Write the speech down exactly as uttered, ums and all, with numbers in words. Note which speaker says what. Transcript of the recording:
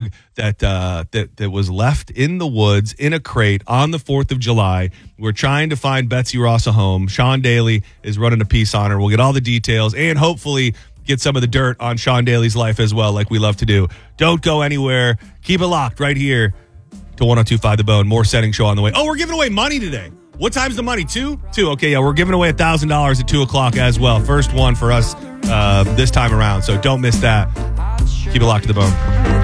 Speaker 1: dog that uh, that that was left in the woods in a crate on the fourth of July. We're trying to find Betsy Ross a home. Sean Daly is running a piece on her. We'll get all the details and hopefully get some of the dirt on Sean Daly's life as well, like we love to do. Don't go anywhere. Keep it locked right here to one oh two point five The Bone. More Setting Show on the way. Oh, we're giving away money today. What time's the money? Two? Two. Okay, yeah, we're giving away one thousand dollars at two o'clock as well. First one for us uh, this time around, so don't miss that. Keep it locked to The Bone.